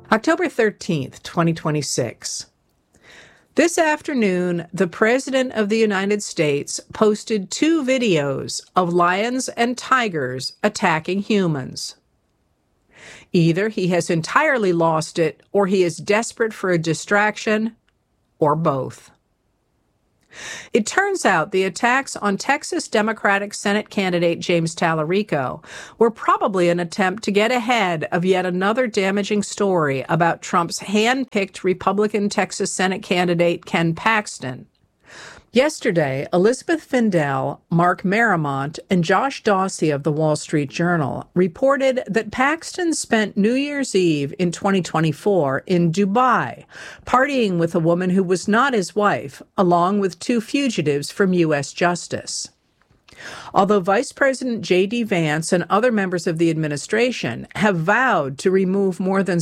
October 13th, 2026. This afternoon, the President of the United States posted 2 videos of lions and tigers attacking humans. Either he has entirely lost it, or he is desperate for a distraction, or both. It turns out the attacks on Texas Democratic Senate candidate James Tallarico were probably an attempt to get ahead of yet another damaging story about Trump's hand-picked Republican Texas Senate candidate Ken Paxton. Yesterday, Elizabeth Findell, Mark Marimont, and Josh Dawsey of the Wall Street Journal reported that Paxton spent New Year's Eve in 2024 in Dubai, partying with a woman who was not his wife, along with 2 fugitives from U.S. Justice. Although Vice President J.D. Vance and other members of the administration have vowed to remove more than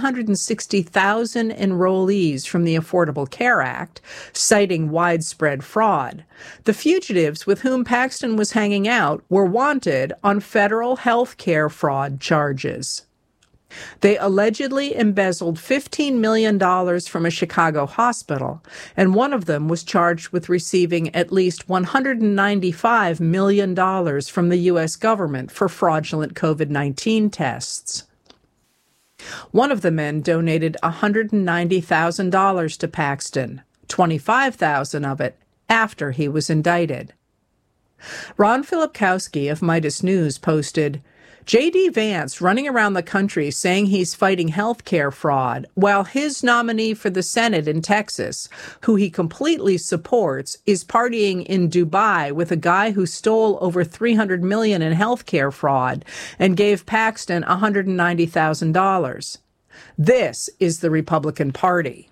760,000 enrollees from the Affordable Care Act, citing widespread fraud, the fugitives with whom Paxton was hanging out were wanted on federal health care fraud charges. They allegedly embezzled $15 million from a Chicago hospital, and one of them was charged with receiving at least $195 million from the U.S. government for fraudulent COVID-19 tests. One of the men donated $190,000 to Paxton, $25,000 of it after he was indicted. Ron Filipkowski of Midas News posted, J.D. Vance running around the country saying he's fighting health care fraud, while his nominee for the Senate in Texas, who he completely supports, is partying in Dubai with a guy who stole over $300 million in health care fraud and gave Paxton $190,000. This is the Republican Party.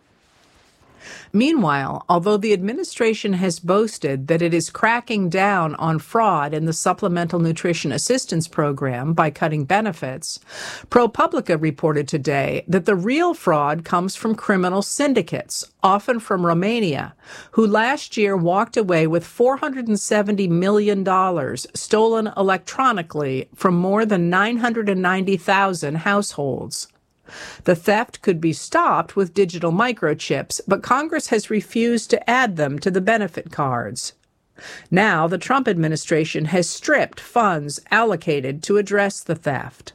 Meanwhile, although the administration has boasted that it is cracking down on fraud in the Supplemental Nutrition Assistance Program by cutting benefits, ProPublica reported today that the real fraud comes from criminal syndicates, often from Romania, who last year walked away with $470 million stolen electronically from more than 990,000 households. The theft could be stopped with digital microchips, but Congress has refused to add them to the benefit cards. Now, the Trump administration has stripped funds allocated to address the theft.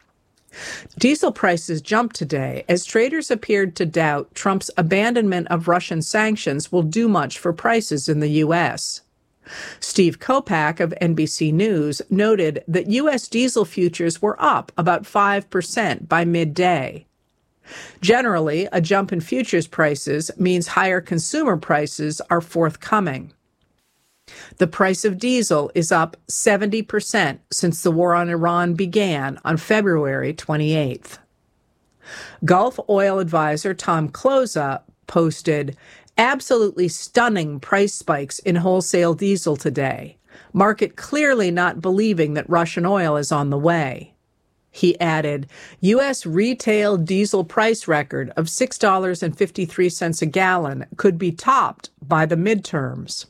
Diesel prices jumped today as traders appeared to doubt Trump's abandonment of Russian sanctions will do much for prices in the U.S. Steve Kopak of NBC News noted that U.S. diesel futures were up about 5% by midday. Generally, a jump in futures prices means higher consumer prices are forthcoming. The price of diesel is up 70% since the war on Iran began on February 28th. Gulf oil advisor Tom Kloza posted, absolutely stunning price spikes in wholesale diesel today. Market clearly not believing that Russian oil is on the way. He added, U.S. retail diesel price record of $6.53 a gallon could be topped by the midterms.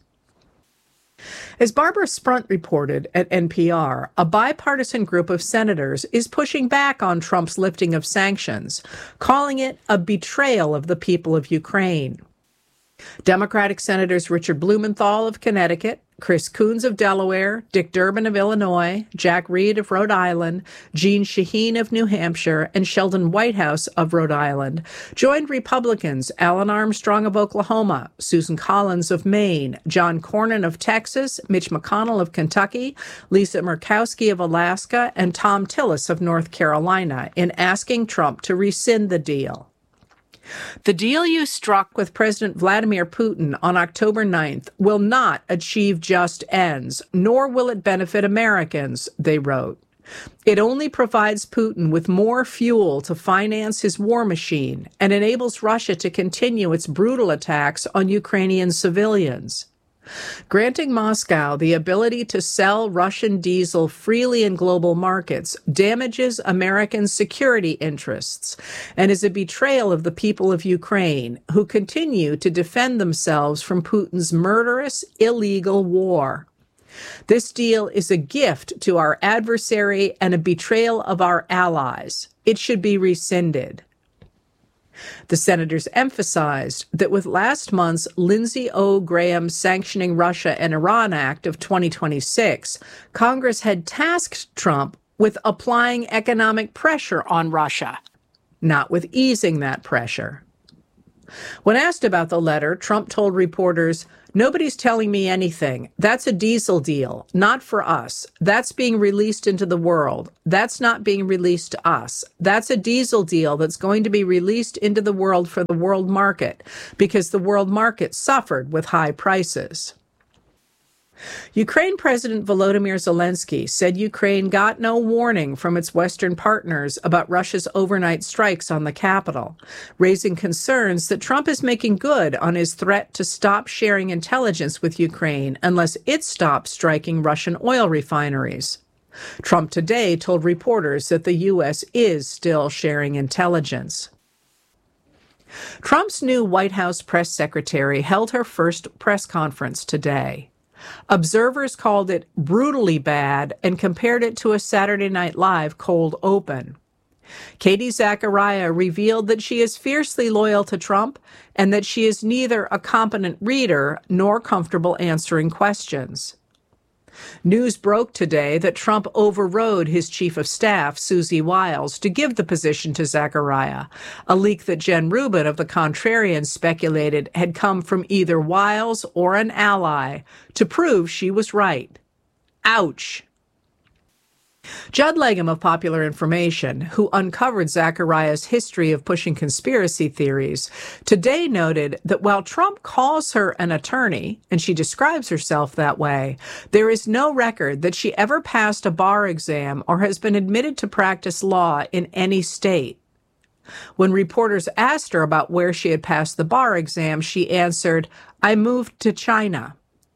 As Barbara Sprunt reported at NPR, a bipartisan group of senators is pushing back on Trump's lifting of sanctions, calling it a betrayal of the people of Ukraine. Democratic Senators Richard Blumenthal of Connecticut, Chris Coons of Delaware, Dick Durbin of Illinois, Jack Reed of Rhode Island, Jeanne Shaheen of New Hampshire, and Sheldon Whitehouse of Rhode Island joined Republicans Alan Armstrong of Oklahoma, Susan Collins of Maine, John Cornyn of Texas, Mitch McConnell of Kentucky, Lisa Murkowski of Alaska, and Tom Tillis of North Carolina in asking Trump to rescind the deal. The deal you struck with President Vladimir Putin on October 9th will not achieve just ends, nor will it benefit Americans, they wrote. It only provides Putin with more fuel to finance his war machine and enables Russia to continue its brutal attacks on Ukrainian civilians. Granting Moscow the ability to sell Russian diesel freely in global markets damages American security interests and is a betrayal of the people of Ukraine, who continue to defend themselves from Putin's murderous, illegal war. This deal is a gift to our adversary and a betrayal of our allies. It should be rescinded. The senators emphasized that with last month's Lindsey O. Graham Sanctioning Russia and Iran Act of 2026, Congress had tasked Trump with applying economic pressure on Russia, not with easing that pressure. When asked about the letter, Trump told reporters, "Nobody's telling me anything. That's a diesel deal, not for us. That's being released into the world. That's not being released to us. That's a diesel deal that's going to be released into the world for the world market, because the world market suffered with high prices." Ukraine President Volodymyr Zelensky said Ukraine got no warning from its Western partners about Russia's overnight strikes on the capital, raising concerns that Trump is making good on his threat to stop sharing intelligence with Ukraine unless it stops striking Russian oil refineries. Trump today told reporters that the U.S. is still sharing intelligence. Trump's new White House press secretary held her first press conference today. Observers called it brutally bad and compared it to a Saturday Night Live cold open. Katie Zachariah revealed that she is fiercely loyal to Trump and that she is neither a competent reader nor comfortable answering questions. News broke today that Trump overrode his chief of staff, Susie Wiles, to give the position to Zachariah, a leak that Jen Rubin of The Contrarian speculated had come from either Wiles or an ally to prove she was right. Ouch. Judd Legum of Popular Information, who uncovered Zachariah's history of pushing conspiracy theories, today noted that while Trump calls her an attorney, and she describes herself that way, there is no record that she ever passed a bar exam or has been admitted to practice law in any state. When reporters asked her about where she had passed the bar exam, she answered, "I moved to China."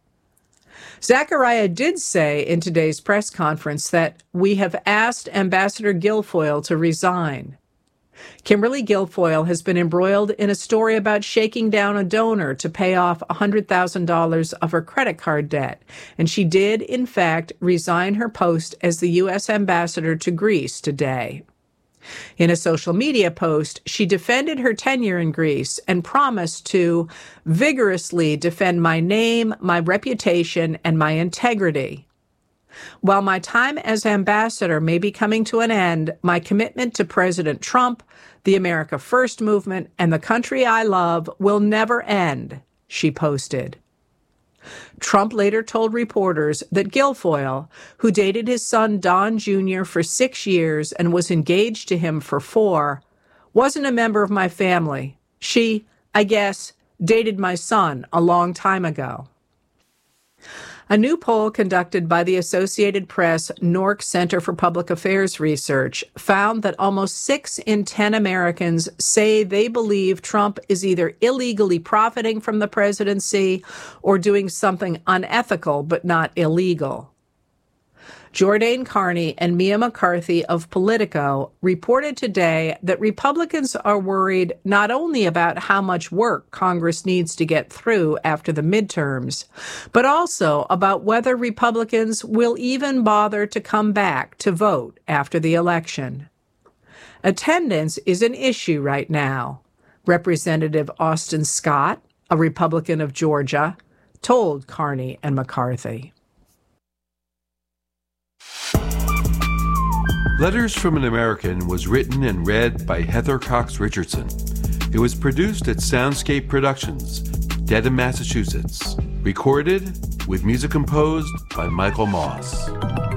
Zachariah did say in today's press conference that we have asked Ambassador Guilfoyle to resign. Kimberly Guilfoyle has been embroiled in a story about shaking down a donor to pay off $100,000 of her credit card debt, and she did, in fact, resign her post as the U.S. ambassador to Greece today. In a social media post, she defended her tenure in Greece and promised to vigorously defend my name, my reputation, and my integrity. While my time as ambassador may be coming to an end, my commitment to President Trump, the America First movement, and the country I love will never end, she posted. Trump later told reporters that Guilfoyle, who dated his son Don Jr. for 6 years and was engaged to him for 4, wasn't a member of my family. She, I guess, dated my son a long time ago. A new poll conducted by the Associated Press Nork Center for Public Affairs Research found that almost 6 in 10 Americans say they believe Trump is either illegally profiting from the presidency or doing something unethical but not illegal. Jordain Carney and Mia McCarthy of Politico reported today that Republicans are worried not only about how much work Congress needs to get through after the midterms, but also about whether Republicans will even bother to come back to vote after the election. Attendance is an issue right now, Representative Austin Scott, a Republican of Georgia, told Carney and McCarthy. Letters from an American was written and read by Heather Cox Richardson. It was produced at Soundscape Productions, Dedham, Massachusetts. Recorded with music composed by Michael Moss.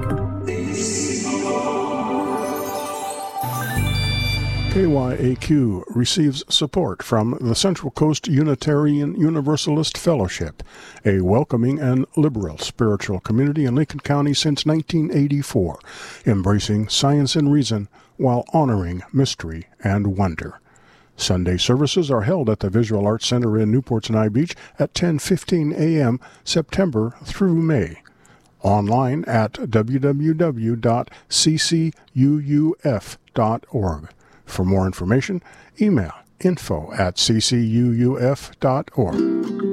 KYAQ receives support from the Central Coast Unitarian Universalist Fellowship, a welcoming and liberal spiritual community in Lincoln County since 1984, embracing science and reason while honoring mystery and wonder. Sunday services are held at the Visual Arts Center in Newport Sinai Beach at 10:15 a.m. September through May. Online at www.ccuuf.org. For more information, email info@ccuuf.org.